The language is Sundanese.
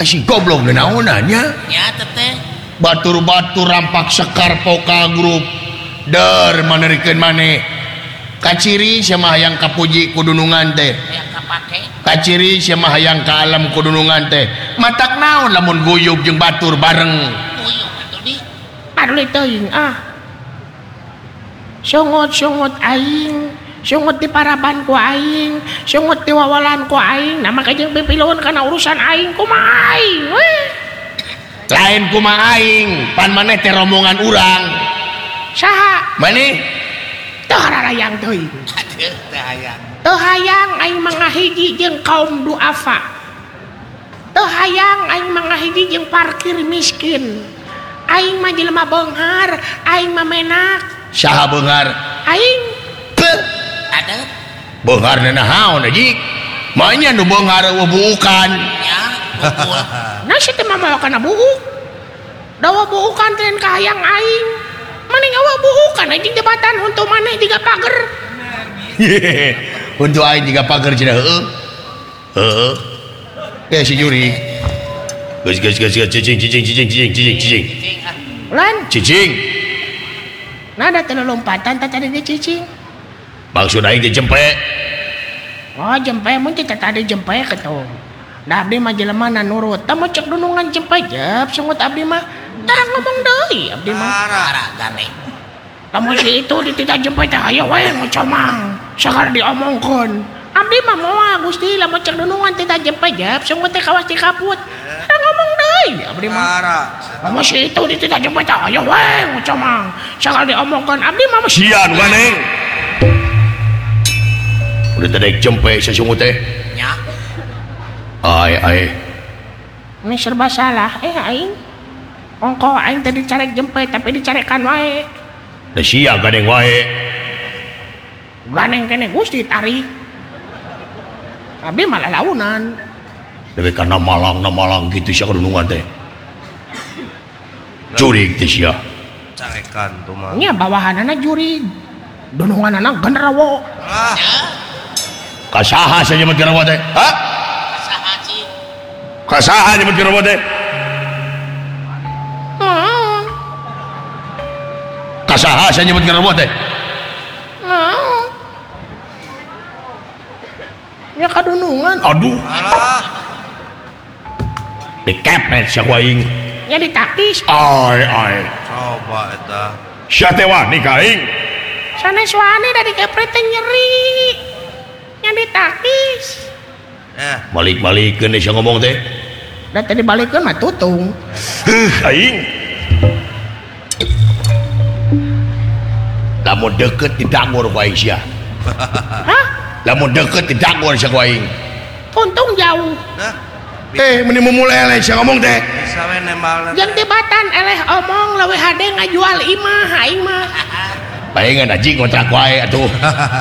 si goblok naonanya ya teteh batur-batur rampak sekar poka grup der manerikeun maneh kaciri sama hayang kapuji kudunungan teh yang kapake kaciri sama hayang ka alam kudunungan teh matak naon lamun guyub jeung batur bareng puyuh atuh di Parli teuing sungut-sungut aing sungut di paraban ku aing sungut di wawalan ku aing nama kajeng pipilun kana urusan aing kumaha aing lain kumaha aing pan maneh teh rombongan urang saha maneh teu hararayang teuing aduh teh hayang teu hayang aing mangahiji jeung kaum duafa teu hayang aing mangahiji jeung parkir miskin aing mah jelema beunghar aing mah menak saha beunghar aing ada beunghar naon aji manya nu beunghar buukan ya bukul nah si teh mah kana buuk dawa buukan teh ka hayang aing mending awa buukan anjing jabatan untuk maneh tiga pager untuk aing tiga pager cenah heueuh si juri geus cicing lan cicing nada teu lompatan tadi di cicing maksud aing teh jempe oh jempe mun teh tadi jempe ketung da abdi mah jelema na nurut tah mau cek dunungan jempe jep sungut abdi mah tah ngomong deui abdi mah parah gane lamun si itu ditita jempe teh aya wae ngocomang sakar diomongkeun abdi mah moal Gusti lamun cek dunungan teh jempe jep sungut teh kawas di kaput tah ngomong deui abdi mah parah lamun si itu ditita jempe teh aya wae ngocomang sakar diomongkeun abdi mah sian ganeng udah tadi jempe sesungut teh nya ai ini serba salah aing ongko aing tadi carek jempe tapi dicarekan wae da sia ganeng wae ganeng kene Gusti tarik abdi malah launan dewe kana malang gitu sia kadunungan teh jurig teh sia carekan tuh mah nya bawahanana jurig dununganana genderuwo kasaha saja mah genderuwo teh ha saha sih kasaha nyebut genderuwo teh kasaha saja nyebut genderuwo teh nya kadunungan aduh alah dikepet sia ku aing nya ditakis ai coba eta sia teh wani ka aing sanes wani da dikepret teh nyeri nya ditakis balik-balikeun sia ngomong teh da tadi balikeun mah tutung aing lamun deket didangor ku aing sia hah lamun deket didangor sia ku aing untung jauh nah meni memulai sia ngomong teh bisa we nembal jeung tibatan eleh omong leuwih hade ngajual imah aing mah bayangan anjing kontrak wae atuh